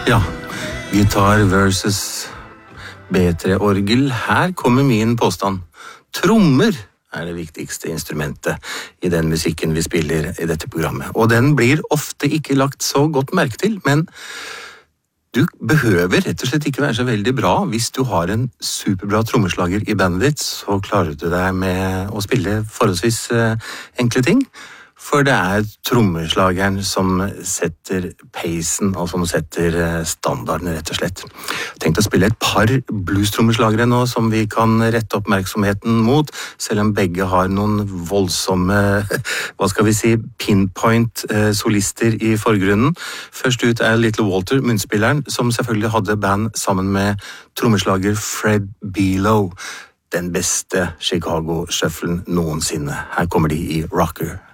Ja, gitar versus B3-orgel. Her kommer min påstand. Trommer er det viktigste instrumentet i den musikken vi spiller i dette programmet. Og den blir ofte ikke lagt så godt merke til, men du behøver rett og slett ikke være så veldig bra. Hvis du har en superbra trommeslager i bandet ditt, så klarer du deg med å spille forholdsvis enkle ting. For det er trommeslageren som setter pacen, og som setter standarden, rett og slett. Jeg tenkte å spille et par blues-trommeslagere nå, som vi kan rette oppmerksomheten mot, selv om begge har noen voldsomme, pinpoint-solister i forgrunnen. Først ut er Little Walter, munnspilleren, som selvfølgelig hadde band sammen med trommeslager Fred Below. Den beste Chicago-shufflen noensinne. Her kommer de i Rocker.